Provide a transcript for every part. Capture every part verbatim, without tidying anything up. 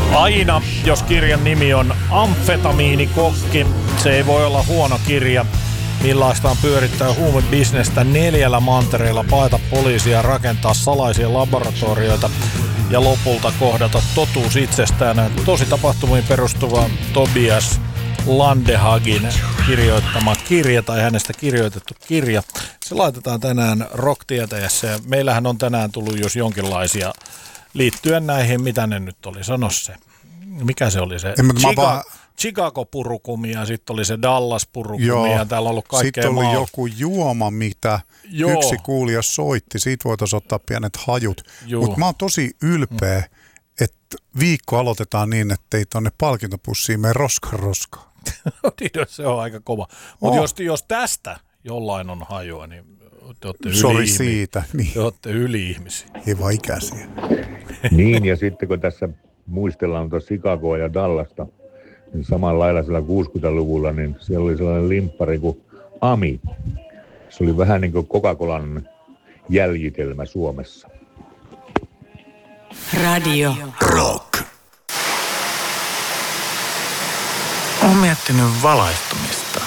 Aina, jos kirjan nimi on Amfetamiinikokki, se ei voi olla huono kirja. Millaista on pyörittää huumebisnestä neljällä mantereella, paeta poliisia, rakentaa salaisia laboratorioita ja lopulta kohdata totuus itsestään. Tosi tapahtumiin perustuva Tobias Landehagin kirjoittama kirja tai hänestä kirjoitettu kirja. Se laitetaan tänään Rock-tietäjässä ja meillähän on tänään tullut jos jonkinlaisia liittyen näihin, mitä ne nyt oli, sano se. Mikä se oli se? Chica- Chicago-purukumi ja sitten oli se Dallas-purukumi ja täällä on ollut kaikkea Sitten oli maa. joku juoma, mitä Joo. yksi kuulija soitti. Siitä voitaisiin ottaa pienet hajut. Mutta mä oon tosi ylpeä, mm. että viikko aloitetaan niin, että ei tonne palkintopussiin mene roskan roskaa. Se on aika kova. Mutta oh. jos, jos tästä jollain on hajua, niin te olette Sori siitä. Niin. Te olette yli-ihmisiä. Ei vaan ikäisiä. Niin, ja sitten kun tässä muistellaan tuota Chicagoa ja Dallasta, niin samalla lailla siellä kuusikymmentäluvulla, niin siellä oli sellainen limppari kuin Ami. Se oli vähän niin kuin Coca-Colan jäljitelmä Suomessa. Radio Rock. Olen miettinyt valaistumista.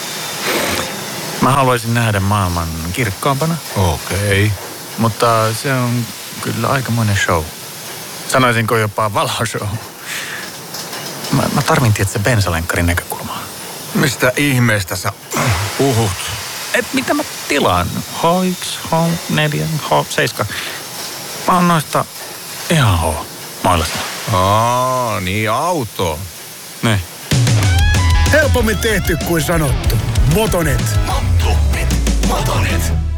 Mä haluaisin nähdä maailman kirkkaampana. Okei. Okay. Mutta se on kyllä aikamoinen show. Sanoisinko jopa valoshow. Mä, mä tarvin tietysti bensalenkkarin näkökulmaa. Mistä ihmeestä sä puhut? Et mitä mä tilaan? H yksi, H neljä, H seitsemän. Mä oon noista ihan H. Mailasta. Aa, niin auto. Ne. Helpommin tehty kuin sanottu. Motonet. Motonet. Motonet.